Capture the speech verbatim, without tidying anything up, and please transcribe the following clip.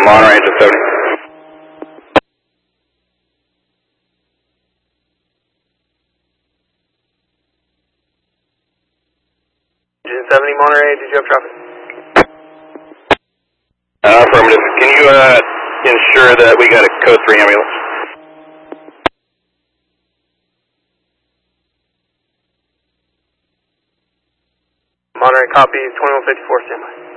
Monterey, engine seventy. Engine seventy, Monterey, did you have traffic? Uh, affirmative. Can you uh, ensure that we got a code three ambulance? Monterey copies, twenty-one fifty-four, standby.